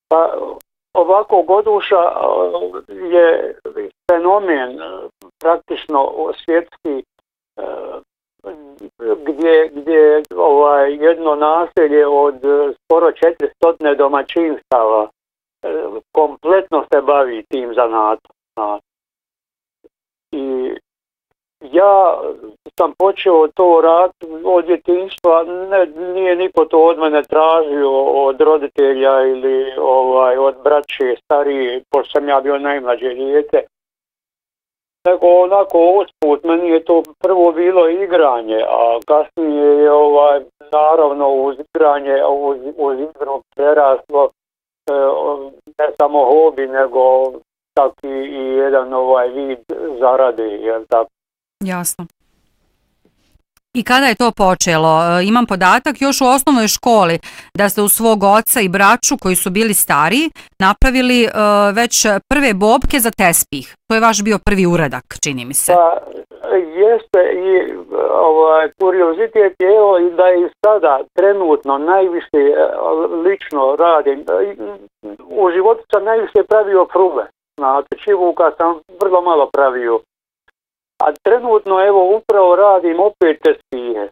Pa ovako Goduša je fenomen praktično svjetski, gdje jedno naselje od skoro 400 domaćinstava kompletno se bavi tim zanatom. I ja sam počeo to raditi od djetinjstva, nije niko to od mene tražio, od roditelja ili od braće starije, pošto sam ja bio najmlađe dijete. Nego onako usput, meni je to prvo bilo igranje, a kasnije je naravno uz igranje, uz igru preraslo ne samo hobi, nego tak i jedan vid zarade, jel tako? Jasno. I kada je to počelo? Imam podatak još u osnovnoj školi da ste u svog oca i braću koji su bili stariji napravili već prve bobke za tespih. To je vaš bio prvi uradak, čini mi se. Pa, jeste i kuriozitet je i da i sada trenutno najviše lično radim. U životu sam najviše pravio frule. Znate, čivuka sam vrlo malo pravio. A trenutno upravo radim opet tespihe.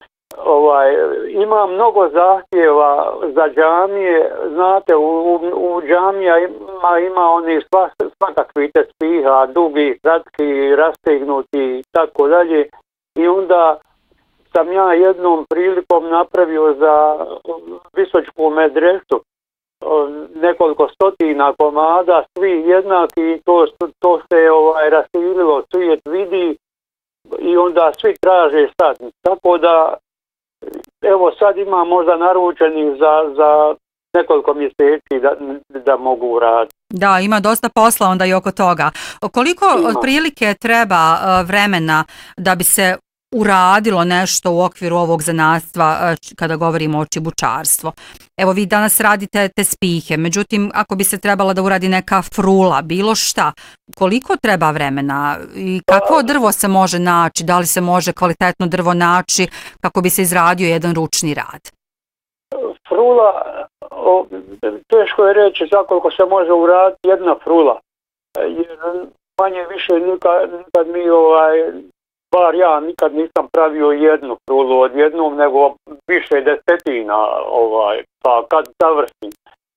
Ima mnogo zahtjeva za džamije, znate, u džamija ima oni svakakvi tespiha, dugi, kratki, rastegnuti i tako dalje. I onda sam ja jednom prilikom napravio za Visočku medresu nekoliko stotina komada, svi jednaki, to se rasililo, svijet vidi i onda svi traže sad. Tako da, sad ima možda naručenih za nekoliko mjeseci da mogu raditi. Da, ima dosta posla onda i oko toga. Koliko otprilike treba vremena da bi se uradilo nešto u okviru ovog zanatstva kada govorimo o čibučarstvu? Evo, vi danas radite tespihe, međutim, ako bi se trebala da uradi neka frula, bilo šta, koliko treba vremena i kakvo drvo se može naći? Da li se može kvalitetno drvo naći kako bi se izradio jedan ručni rad? Frula, teško je reći za koliko se može uraditi jedna frula, jer manje više nikad mi bar ja nikad nisam pravio jednu frulu odjednom, nego više desetina, pa kad završim.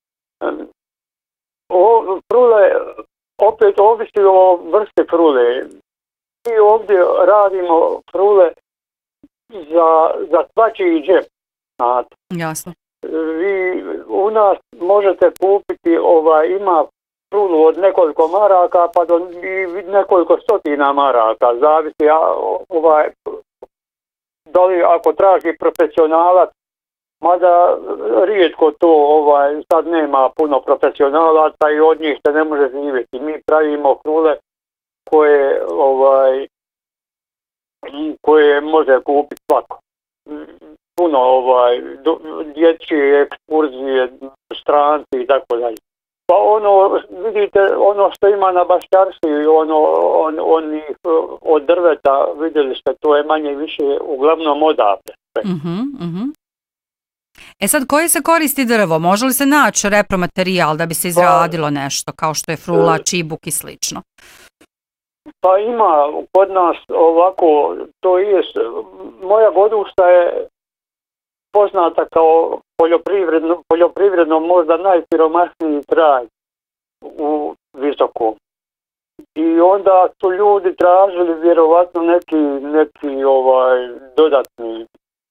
Frule, opet ovisi o vrsti frule. Mi ovdje radimo frule za svačiji džep. Jasno. Vi u nas možete kupiti, ima frulu od nekoliko maraka pa do nekoliko stotina maraka, zavisi da li ako traži profesionalac, mada rijetko to, sad nema puno profesionalaca i od njih se ne može živjeti. Mi pravimo frule koje može kupiti svako. Puno dječje ekskurzije, stranci i tako dalje. Pa vidite, što ima na bašćarstvu, od drveta, vidjeli ste, to je manje više uglavnom odavde. Sad, koje se koristi drvo? Može li se naći repromaterijal da bi se izradilo nešto, kao što je frula, čibuk i slično? Pa ima kod nas ovako, to je, moja Goduša je poznata kao poljoprivredno možda najsiromašniji kraj u Visokom. I onda su ljudi tražili vjerovatno neki dodatni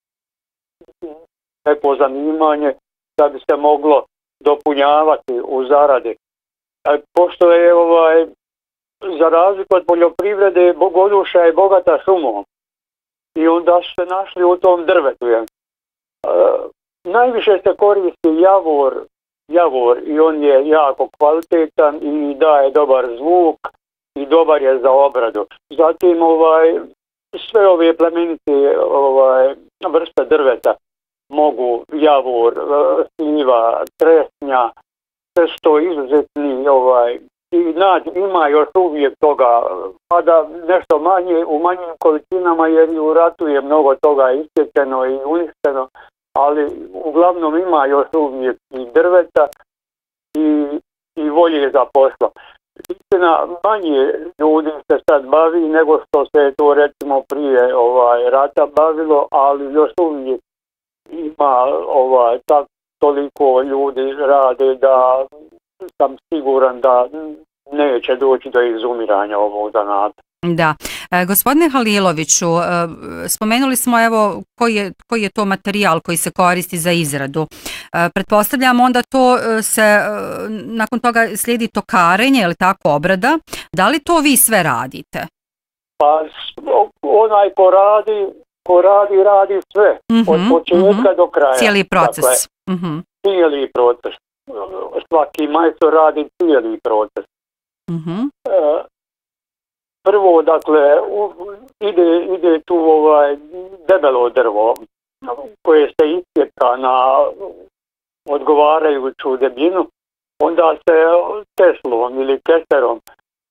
neko zanimanje da bi se moglo dopunjavati u zaradi. Pošto je za razliku od poljoprivrede, Goduša je bogata šumom i onda su se našli u tom drvetu. Najviše se koristi javor i on je jako kvalitetan i daje dobar zvuk i dobar je za obradu. Zatim sve ove plemenite vrste drveta mogu javor, sliva, tresnja, sve što izuzetni i ima još uvijek toga, pa da nešto manje u manjim količinama jer i u ratu je mnogo toga isječeno i uništeno, ali uglavnom ima još uvijek i drveta i volje za poslom. Istina, manje ljudi se sad bavi nego što se to recimo prije rata bavilo, ali još uvijek ima toliko ljudi rade da sam siguran da neće doći do izumiranja ovog zanata. Da. Gospodine Haliloviću, spomenuli smo evo koji je to materijal koji se koristi za izradu. Pretpostavljam onda to se nakon toga slijedi tokarenje ili tako obrada. Da li to vi sve radite? Pa onaj ko radi sve. Od početka do kraja. Cijeli proces. Dakle, cijeli proces. Svaki majstor radi cijeli proces. Prvo, dakle, ide tu debelo drvo koje se isjeka na odgovarajuću debljinu, onda se teslom ili keserom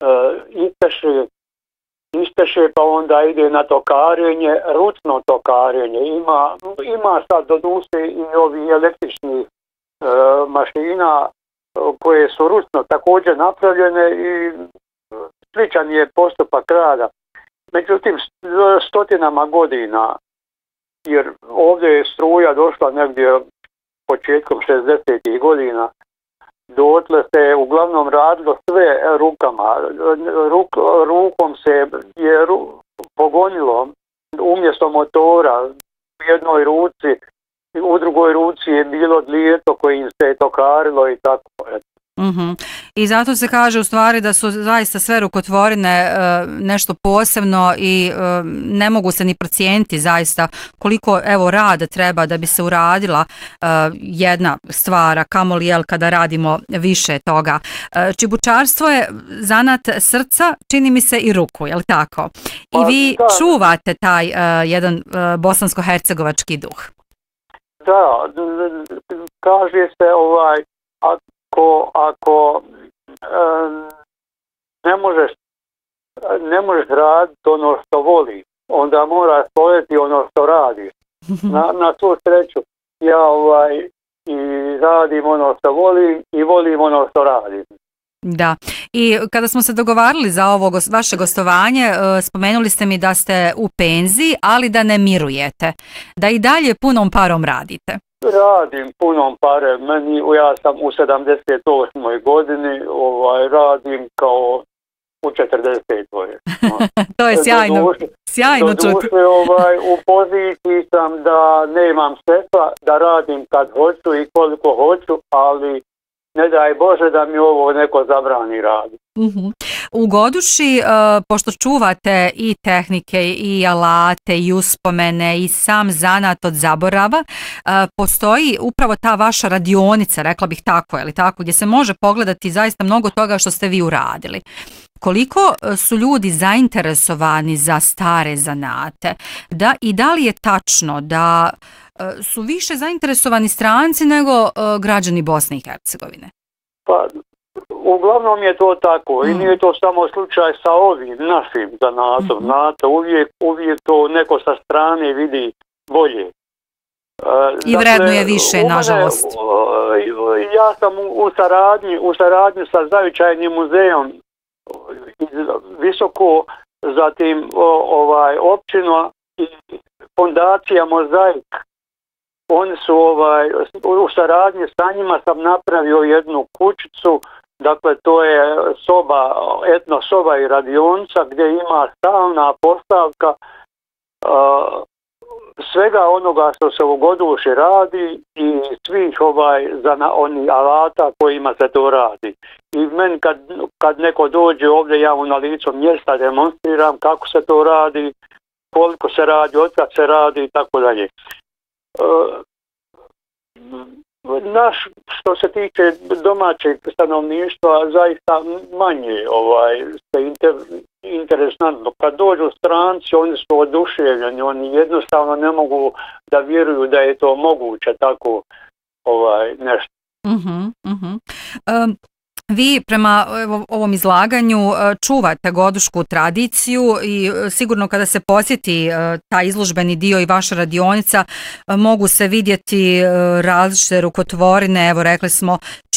isteše, pa onda ide na tokarenje, ručno tokarenje. Ima sad doduše i ovi električni mašina koje su ručno također napravljene i sličan je postupak rada. Međutim, stotinama godina, jer ovdje je struja došla negdje početkom 60. godina, dotle se uglavnom radilo sve rukama. Rukom se je pogonilo umjesto motora u jednoj ruci, u drugoj ruci je bilo dlijeto kojim se tokarilo i tako. I zato se kaže u stvari da su zaista sve rukotvorine nešto posebno i ne mogu se ni procijeniti zaista koliko rada treba da bi se uradila jedna stvar, a kamoli kada radimo više toga. Čibučarstvo je zanat srca, čini mi se i ruku, je li tako? I vi čuvate taj jedan bosansko-hercegovački duh. Da, kaže se ako ne možeš raditi ono što voli, onda moraš voljeti ono što radiš. Na tu sreću ja i radim ono što volim i volim ono što radim. Da, i kada smo se dogovarali za ovo vaše gostovanje, spomenuli ste mi da ste u penziji, ali da ne mirujete, da i dalje punom parom radite. Radim punom pare, ja sam u 78. godini, radim kao u 40. To je sjajno čuti. U poziciji sam da nemam sredstva, da radim kad hoću i koliko hoću, ali ne daj Bože da mi ovo neko zabrani raditi. U Goduši, pošto čuvate i tehnike i alate i uspomene i sam zanat od zaborava, postoji upravo ta vaša radionica, rekla bih tako, je li tako, gdje se može pogledati zaista mnogo toga što ste vi uradili. Koliko su ljudi zainteresovani za stare zanate? I da li je tačno da su više zainteresovani stranci nego građani Bosne i Hercegovine? Pa, uglavnom je to tako i nije to samo slučaj sa ovim našim zanatom. Znate, uvijek to neko sa strane vidi bolje. I vrednuje više, nažalost. Ja sam u saradnji sa Zavičajnim muzejom visoko, zatim općina i fondacija Mozaik. Oni su u saradnji sa njima sam napravio jednu kućicu, dakle to je etno soba i radionica gdje ima stalna postavka svega onoga što se u Goduši radi i svih onih alata kojima se to radi. I meni kad neko dođe ovdje, ja mu na licu mjesta demonstriram kako se to radi, koliko se radi, otkad se radi i tako dalje. Što se tiče domaćeg stanovništva, zaista manje interesantno. Kad dođu stranci, oni su oduševljeni, oni jednostavno ne mogu da vjeruju da je to moguće tako nešto. Vi prema ovom izlaganju čuvate godušku tradiciju i sigurno kada se posjeti taj izložbeni dio i vaša radionica mogu se vidjeti različite rukotvorine, evo rekli smo